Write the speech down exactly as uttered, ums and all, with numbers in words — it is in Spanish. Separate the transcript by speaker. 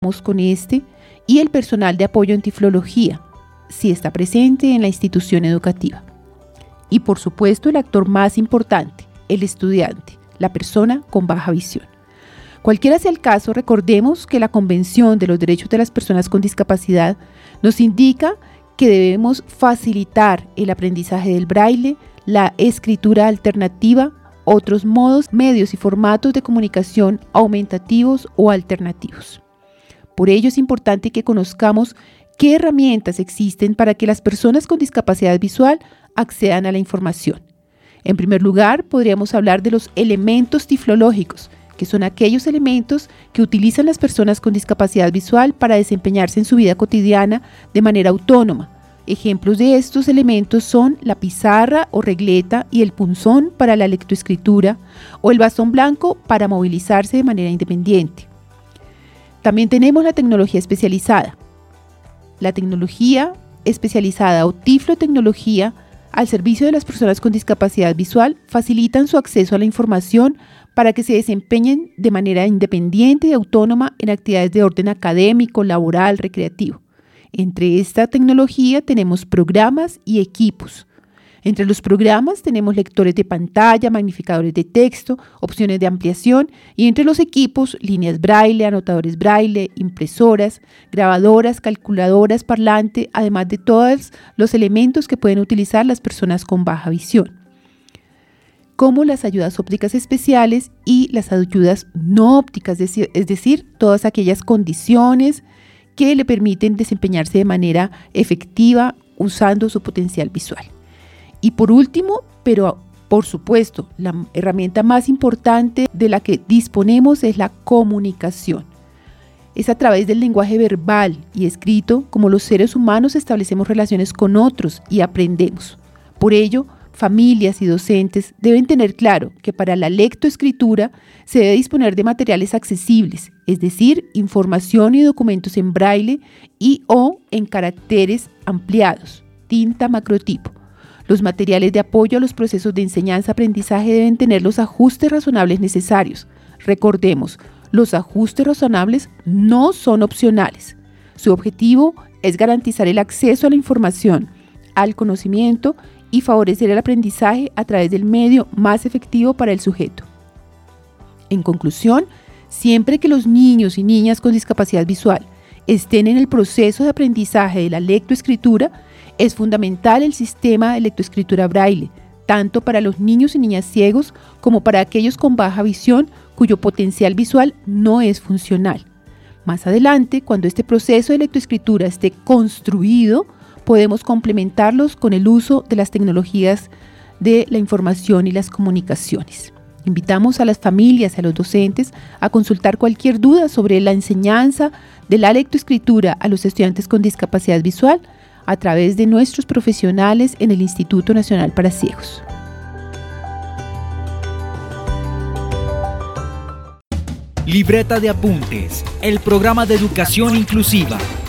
Speaker 1: con este y el personal de apoyo en tiflología, si está presente en la institución educativa. Y por supuesto el actor más importante, el estudiante, la persona con baja visión. Cualquiera sea el caso, recordemos que la Convención de los Derechos de las Personas con Discapacidad nos indica que debemos facilitar el aprendizaje del braille, la escritura alternativa, otros modos, medios y formatos de comunicación aumentativos o alternativos. Por ello es importante que conozcamos qué herramientas existen para que las personas con discapacidad visual accedan a la información. En primer lugar, podríamos hablar de los elementos tiflológicos, que son aquellos elementos que utilizan las personas con discapacidad visual para desempeñarse en su vida cotidiana de manera autónoma. Ejemplos de estos elementos son la pizarra o regleta y el punzón para la lectoescritura o el bastón blanco para movilizarse de manera independiente. También tenemos la tecnología especializada. La tecnología especializada o tiflotecnología al servicio de las personas con discapacidad visual facilitan su acceso a la información para que se desempeñen de manera independiente y autónoma en actividades de orden académico, laboral, recreativo. Entre esta tecnología tenemos programas y equipos. Entre los programas tenemos lectores de pantalla, magnificadores de texto, opciones de ampliación y entre los equipos líneas braille, anotadores braille, impresoras, grabadoras, calculadoras, parlante, además de todos los elementos que pueden utilizar las personas con baja visión, como las ayudas ópticas especiales y las ayudas no ópticas, es decir, todas aquellas condiciones que le permiten desempeñarse de manera efectiva usando su potencial visual. Y por último, pero por supuesto, la herramienta más importante de la que disponemos es la comunicación. Es a través del lenguaje verbal y escrito como los seres humanos establecemos relaciones con otros y aprendemos. Por ello, familias y docentes deben tener claro que para la lectoescritura se debe disponer de materiales accesibles, es decir, información y documentos en braille y o en caracteres ampliados, tinta macrotipo. Los materiales de apoyo a los procesos de enseñanza-aprendizaje deben tener los ajustes razonables necesarios. Recordemos, los ajustes razonables no son opcionales. Su objetivo es garantizar el acceso a la información, al conocimiento y favorecer el aprendizaje a través del medio más efectivo para el sujeto. En conclusión, siempre que los niños y niñas con discapacidad visual estén en el proceso de aprendizaje de la lectoescritura, es fundamental el sistema de lectoescritura braille, tanto para los niños y niñas ciegos como para aquellos con baja visión cuyo potencial visual no es funcional. Más adelante, cuando este proceso de lectoescritura esté construido, podemos complementarlos con el uso de las tecnologías de la información y las comunicaciones. Invitamos a las familias y a los docentes a consultar cualquier duda sobre la enseñanza de la lectoescritura a los estudiantes con discapacidad visual a través de nuestros profesionales en el Instituto Nacional para Ciegos.
Speaker 2: Libreta de apuntes, el programa de educación inclusiva.